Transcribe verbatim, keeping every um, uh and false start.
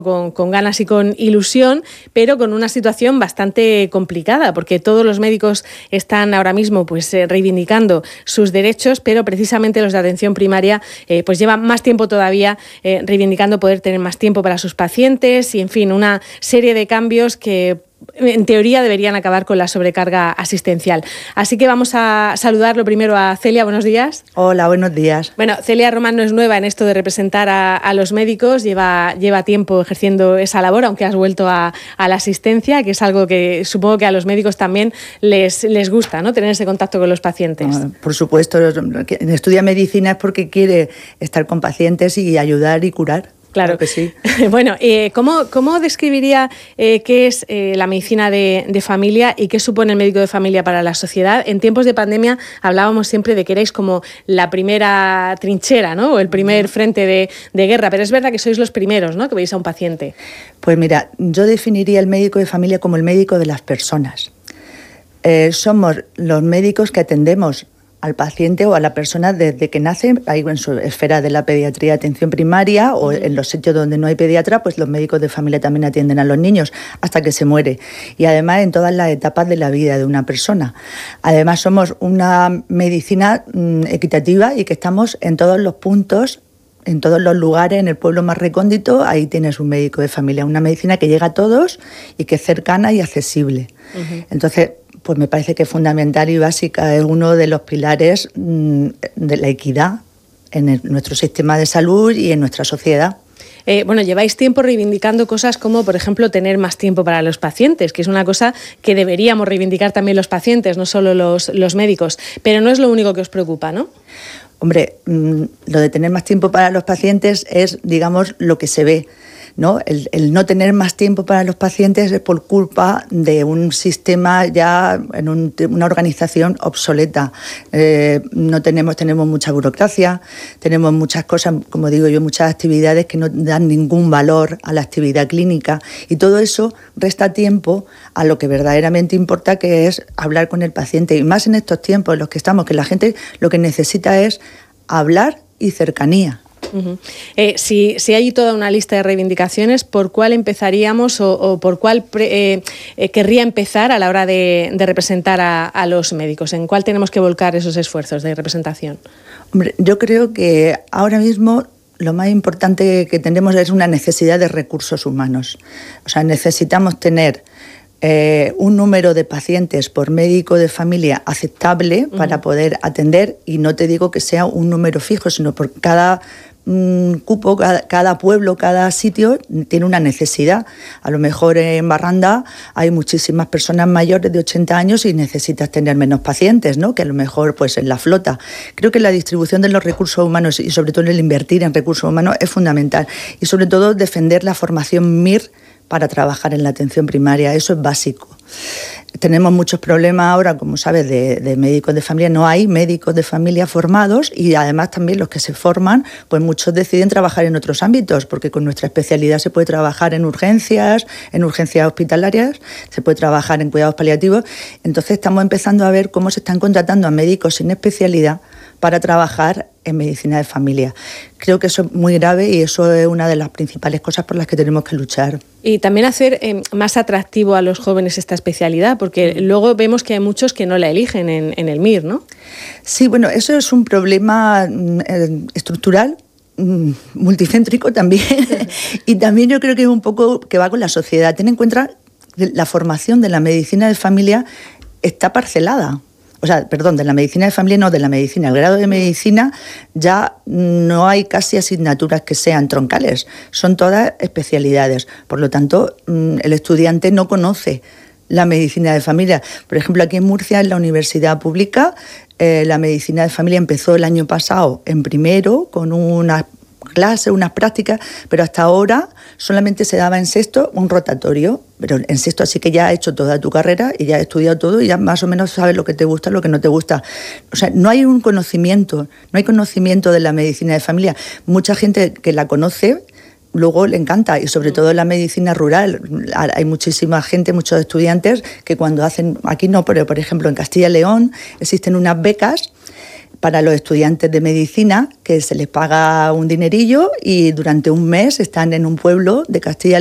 Con, con ganas y con ilusión, pero con una situación bastante complicada, porque todos los médicos están ahora mismo pues eh, reivindicando sus derechos, pero precisamente los de atención primaria eh, pues llevan más tiempo todavía eh, reivindicando poder tener más tiempo para sus pacientes y, en fin, una serie de cambios que en teoría deberían acabar con la sobrecarga asistencial. Así que vamos a saludar lo primero a Celia. Buenos días. Hola, buenos días. Bueno, Celia Román no es nueva en esto de representar a, a los médicos, lleva, lleva tiempo ejerciendo esa labor, aunque has vuelto a, a la asistencia, que es algo que supongo que a los médicos también les, les gusta, ¿no? Tener ese contacto con los pacientes. No, por supuesto, quien estudia medicina es porque quiere estar con pacientes y ayudar y curar. Claro, claro que sí. Bueno, eh, ¿cómo, ¿cómo describiría eh, qué es eh, la medicina de, de familia y qué supone el médico de familia para la sociedad? En tiempos de pandemia hablábamos siempre de que erais como la primera trinchera, ¿no? O el primer frente de, de guerra, pero es verdad que sois los primeros, ¿no?, que veis a un paciente. Pues mira, yo definiría el médico de familia como el médico de las personas. Eh, somos los médicos que atendemos al paciente o a la persona desde que nace, ahí en su esfera de la pediatría, atención primaria, o en los sitios donde no hay pediatra, pues los médicos de familia también atienden a los niños hasta que se muere. Y además en todas las etapas de la vida de una persona. Además somos una medicina mmm, equitativa y que estamos en todos los puntos, en todos los lugares, en el pueblo más recóndito, ahí tienes un médico de familia, una medicina que llega a todos y que es cercana y accesible. Uh-huh. Entonces, pues me parece que es fundamental y básica, es uno de los pilares mmm, de la equidad en el, nuestro sistema de salud y en nuestra sociedad. Eh, bueno, lleváis tiempo reivindicando cosas como, por ejemplo, tener más tiempo para los pacientes, que es una cosa que deberíamos reivindicar también los pacientes, no solo los, los médicos, pero no es lo único que os preocupa, ¿no? Hombre, mmm, lo de tener más tiempo para los pacientes es, digamos, lo que se ve, ¿no? El, el no tener más tiempo para los pacientes es por culpa de un sistema ya, en un, una organización obsoleta. Eh, no tenemos, tenemos mucha burocracia, tenemos muchas cosas, como digo yo, muchas actividades que no dan ningún valor a la actividad clínica y todo eso resta tiempo a lo que verdaderamente importa, que es hablar con el paciente, y más en estos tiempos en los que estamos, que la gente lo que necesita es hablar y cercanía. Uh-huh. Eh, si, si hay toda una lista de reivindicaciones, ¿por cuál empezaríamos o, o por cuál pre, eh, eh, querría empezar a la hora de, de representar a, a los médicos? ¿En cuál tenemos que volcar esos esfuerzos de representación? Hombre, yo creo que ahora mismo lo más importante que tenemos es una necesidad de recursos humanos. O sea, necesitamos tener Eh, un número de pacientes por médico de familia aceptable uh-huh. para poder atender, y no te digo que sea un número fijo, sino por cada mmm, cupo, cada, cada pueblo, cada sitio tiene una necesidad. A lo mejor en Barranda hay muchísimas personas mayores de ochenta años y necesitas tener menos pacientes, ¿no?, que a lo mejor pues en la flota. Creo que la distribución de los recursos humanos y sobre todo el invertir en recursos humanos es fundamental, y sobre todo defender la formación M I R para trabajar en la atención primaria, eso es básico. Tenemos muchos problemas ahora, como sabes, de, de médicos de familia. No hay médicos de familia formados, y además también los que se forman, pues muchos deciden trabajar en otros ámbitos, porque con nuestra especialidad se puede trabajar en urgencias, en urgencias hospitalarias, se puede trabajar en cuidados paliativos. Entonces estamos empezando a ver cómo se están contratando a médicos sin especialidad para trabajar en medicina de familia. Creo que eso es muy grave y eso es una de las principales cosas por las que tenemos que luchar. Y también hacer eh, más atractivo a los jóvenes esta especialidad, porque luego vemos que hay muchos que no la eligen en, en el M I R, ¿no? Sí, bueno, eso es un problema eh, estructural, multicéntrico también, y también yo creo que es un poco que va con la sociedad. Ten en cuenta que la formación de la medicina de familia está parcelada. O sea, perdón, de la medicina de familia, no, de la medicina. El grado de medicina ya no hay casi asignaturas que sean troncales, son todas especialidades. Por lo tanto, el estudiante no conoce la medicina de familia. Por ejemplo, aquí en Murcia, en la universidad pública, eh, la medicina de familia empezó el año pasado en primero con unas clases, unas prácticas, pero hasta ahora solamente se daba en sexto un rotatorio, pero en sexto así que ya has hecho toda tu carrera y ya has estudiado todo y ya más o menos sabes lo que te gusta, lo que no te gusta. O sea, no hay un conocimiento, no hay conocimiento de la medicina de familia. Mucha gente que la conoce luego le encanta, y sobre todo en la medicina rural. Hay muchísima gente, muchos estudiantes que cuando hacen, aquí no, pero por ejemplo en Castilla y León existen unas becas para los estudiantes de medicina, que se les paga un dinerillo y durante un mes están en un pueblo de Castilla